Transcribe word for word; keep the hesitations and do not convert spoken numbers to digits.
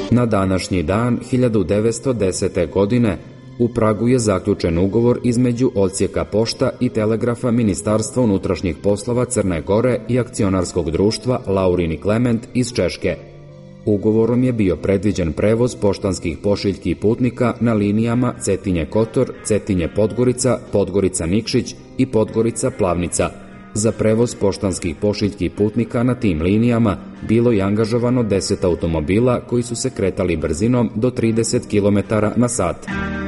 Na današnji dan hiljadu devetsto desete. godine u Pragu je zaključen ugovor između Odsjeka pošta i telegrafa Ministarstva unutrašnjih poslova Crne Gore i akcionarskog društva Laurin i Klement iz Češke. Ugovorom je bio predviđen prevoz poštanskih pošiljki i putnika na linijama Cetinje-Kotor, Cetinje-Podgorica, Podgorica-Nikšić i Podgorica-Plavnica. Za prevoz poštanskih pošiljki i putnika na tim linijama bilo je angažovano deset automobila koji su se kretali brzinom do trideset kilometara na sat.